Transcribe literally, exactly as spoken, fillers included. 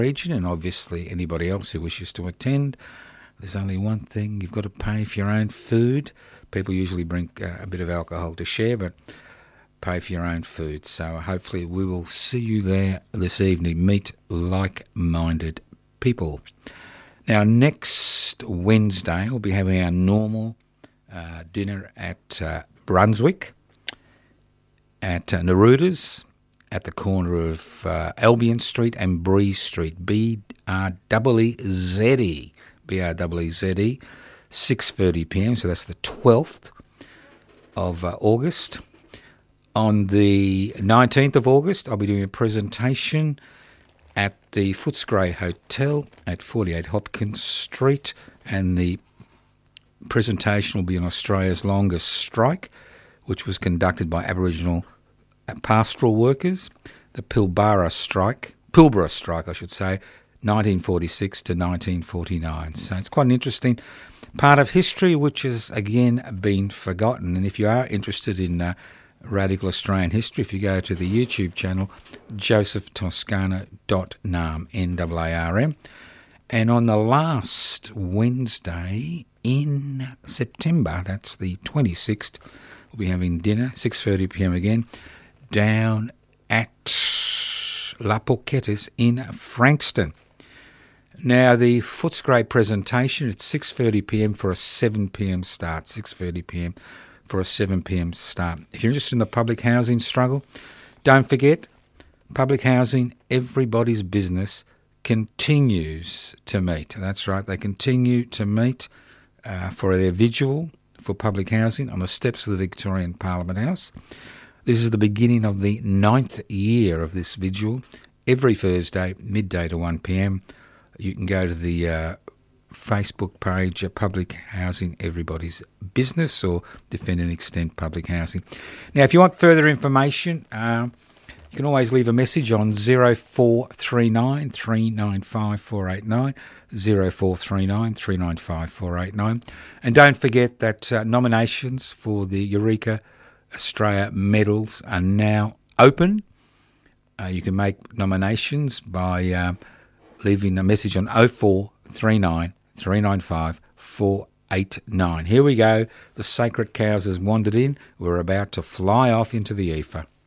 region, and obviously anybody else who wishes to attend. There's only one thing, you've got to pay for your own food. People usually bring uh, a bit of alcohol to share, but pay for your own food. So hopefully we will see you there this evening. Meet like-minded people. Now, next Wednesday, we'll be having our normal uh, dinner at uh, Brunswick, at uh, Neruda's, at the corner of uh, Albion Street and Breeze Street, B R E E Z E, B R E E Z E, six thirty p m, so that's the twelfth of uh, August. On the nineteenth of August, I'll be doing a presentation at the Footscray Hotel at forty-eight Hopkins Street, and the presentation will be on Australia's longest strike, which was conducted by Aboriginal pastoral workers, the Pilbara strike, Pilbara strike, I should say, nineteen forty-six to nineteen forty-nine. So it's quite an interesting part of history which has, again, been forgotten. And if you are interested in uh, radical Australian history, if you go to the YouTube channel, joseph toscano dot narm, N A A R M. And on the last Wednesday in September, that's the twenty-sixth, we'll be having dinner, six thirty p m again, down at La Porquettes in Frankston. Now, the Footscray presentation, it's six thirty p m for a seven p m start, six thirty p m for a seven p m start. If you're interested in the public housing struggle, don't forget, public housing, everybody's business, continues to meet. That's right, they continue to meet uh, for their vigil for public housing on the steps of the Victorian Parliament House. This is the beginning of the ninth year of this vigil. Every Thursday, midday to one p m, you can go to the uh, Facebook page, uh, Public Housing Everybody's Business, or Defend and Extend Public Housing. Now, if you want further information, uh, you can always leave a message on zero four three nine, three nine five, four eight nine, zero four three nine, three nine five, four eight nine. And don't forget that uh, nominations for the Eureka Australia medals are now open. Uh, you can make nominations by uh, leaving a message on oh four three nine, three nine five, four eight nine. Here we go. The sacred cows has wandered in. We're about to fly off into the ether.